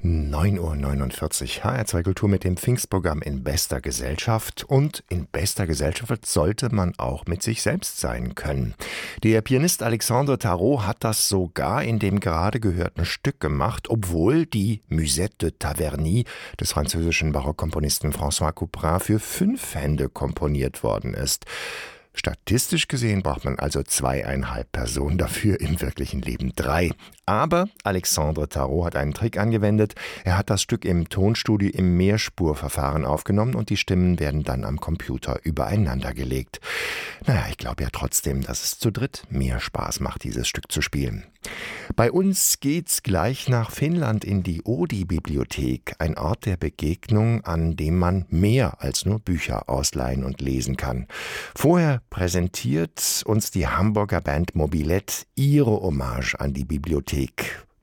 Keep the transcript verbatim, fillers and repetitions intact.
neun Uhr neunundvierzig, H R zwei Kultur mit dem Pfingstprogramm in bester Gesellschaft. Und in bester Gesellschaft sollte man auch mit sich selbst sein können. Der Pianist Alexandre Tarot hat das sogar in dem gerade gehörten Stück gemacht, obwohl die Musette de Taverny des französischen Barockkomponisten François Couperin für fünf Hände komponiert worden ist. Statistisch gesehen braucht man also zweieinhalb Personen dafür, im wirklichen Leben drei. Aber Alexandre Tarot hat einen Trick angewendet. Er hat das Stück im Tonstudio im Mehrspurverfahren aufgenommen und die Stimmen werden dann am Computer übereinander gelegt. Naja, ich glaube ja trotzdem, dass es zu dritt mehr Spaß macht, dieses Stück zu spielen. Bei uns geht's gleich nach Finnland in die Oodi-Bibliothek, ein Ort der Begegnung, an dem man mehr als nur Bücher ausleihen und lesen kann. Vorher präsentiert uns die Hamburger Band Mobilette ihre Hommage an die Bibliothek.